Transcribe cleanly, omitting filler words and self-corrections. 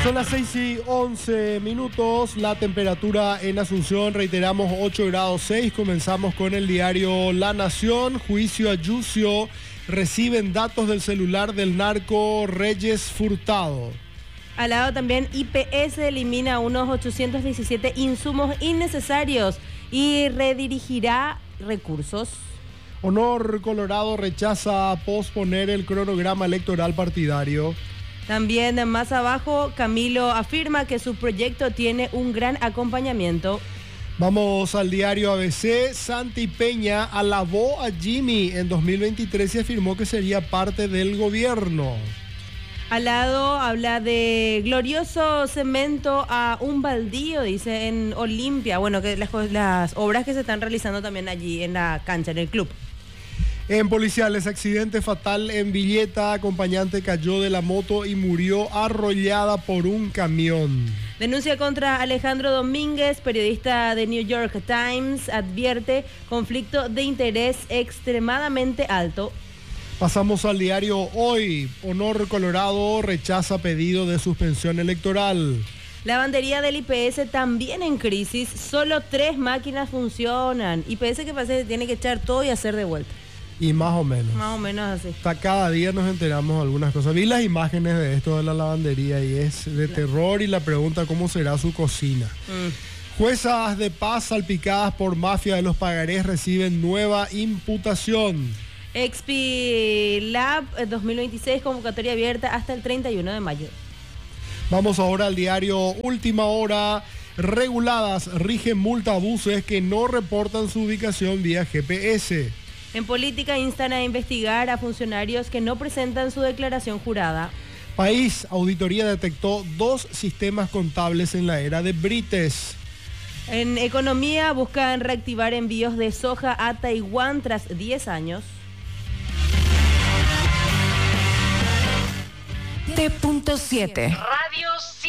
Son las 6:11. La temperatura en Asunción, reiteramos, 8 grados 6. Comenzamos con el diario La Nación. Juicio a Yucio. Reciben datos del celular del narco Reyes Furtado. Al lado también, IPS elimina unos 817 insumos innecesarios y redirigirá recursos. Honor Colorado rechaza posponer el cronograma electoral partidario. También más abajo, Camilo afirma que su proyecto tiene un gran acompañamiento. Vamos al diario ABC. Santi Peña alabó a Jimmy en 2023 y afirmó que sería parte del gobierno. Al lado habla de glorioso cemento a un baldío, dice, en Olimpia. Bueno, que las obras que se están realizando también allí en la cancha, en el club. En policiales, accidente fatal en Villeta. Acompañante cayó de la moto y murió arrollada por un camión. Denuncia contra Alejandro Domínguez, periodista de New York Times, advierte conflicto de interés extremadamente alto. Pasamos al diario Hoy. Honor Colorado rechaza pedido de suspensión electoral. Lavandería del IPS también en crisis. Solo 3 máquinas funcionan. IPS que pasa que tiene que echar todo y hacer de vuelta. Y más o menos. Más o menos así. Hasta cada día nos enteramos de algunas cosas. Vi las imágenes de esto de la lavandería y es de terror, y la pregunta cómo será su cocina. Juezas de paz salpicadas por mafia de los pagarés reciben nueva imputación. Expi Lab 2026, convocatoria abierta hasta el 31 de mayo. Vamos ahora al diario Última Hora. Reguladas rigen multa a buses que no reportan su ubicación vía GPS. En política instan a investigar a funcionarios que no presentan su declaración jurada. País, auditoría detectó 2 sistemas contables en la era de Brites. En economía buscan reactivar envíos de soja a Taiwán tras 10 años. T.7 Radio